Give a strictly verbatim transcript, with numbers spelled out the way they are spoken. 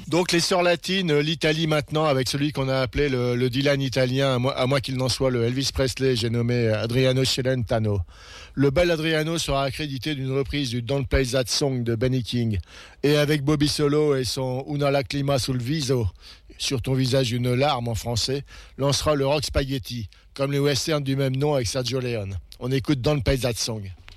Donc les sœurs latines, l'Italie maintenant, avec celui qu'on a appelé le, le Dylan italien, à moins, à moins qu'il n'en soit le Elvis Presley, j'ai nommé Adriano Celentano. Le bel Adriano sera accrédité d'une reprise du Don't Play That Song de Benny King. Et avec Bobby Solo et son Una lacrima sul viso, sur ton visage une larme en français, lancera le rock spaghetti, comme les westerns du même nom avec Sergio Leone. On écoute Don't Play That Song.